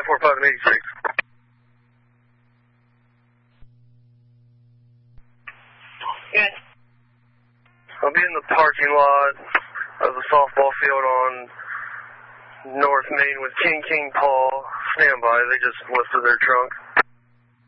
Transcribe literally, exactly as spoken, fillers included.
four five and eighty-six. Good. I'll be in the parking lot of the softball field on North Main with King King Paul. Stand by. They just lifted their trunk.